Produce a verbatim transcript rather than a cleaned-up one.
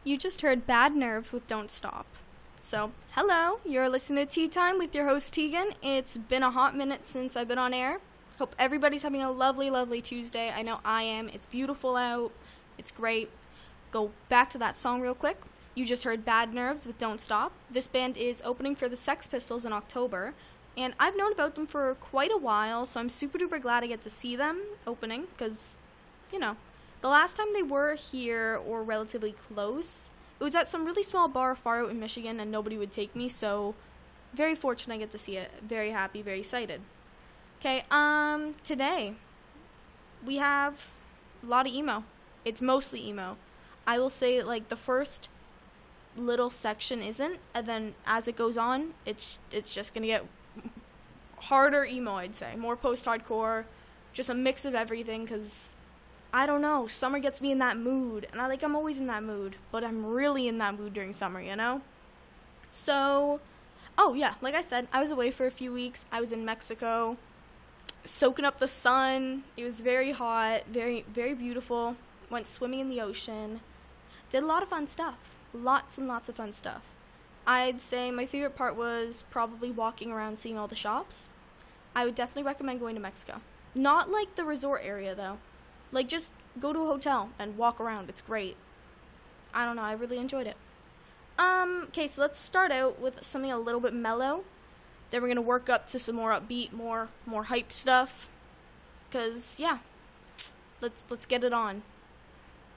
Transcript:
You just heard Bad Nerves with Don't Stop. So, hello, you're listening to Tea Time with your host Tegan. It's been a hot minute since I've been on air. Hope everybody's having a lovely, lovely Tuesday. I know I am. It's beautiful out. It's great. Go back to that song real quick. You just heard Bad Nerves with Don't Stop. This band is opening for the Sex Pistols in October, and I've known about them for quite a while, so I'm super duper glad I get to see them opening, because, you know, the last time they were here, or relatively close, it was at some really small bar far out in Michigan, and nobody would take me, so very fortunate I get to see it. Very happy, very excited. Okay, um, today, we have a lot of emo. It's mostly emo. I will say, like, the first little section isn't, and then as it goes on, it's it's just gonna get harder emo, I'd say. More post-hardcore, just a mix of everything, because I don't know, summer gets me in that mood, and I like I'm always in that mood, but I'm really in that mood during summer, you know? So, oh yeah, like I said, I was away for a few weeks. I was in Mexico, soaking up the sun. It was very hot, very, very beautiful. Went swimming in the ocean. Did a lot of fun stuff. Lots and lots of fun stuff. I'd say my favorite part was probably walking around seeing all the shops. I would definitely recommend going to Mexico. Not like the resort area, though. Like, just go to a hotel and walk around. It's great. I don't know. I really enjoyed it. Um, okay, so let's start out with something a little bit mellow. Then we're going to work up to some more upbeat, more more hyped stuff. Because, yeah, let's let's get it on.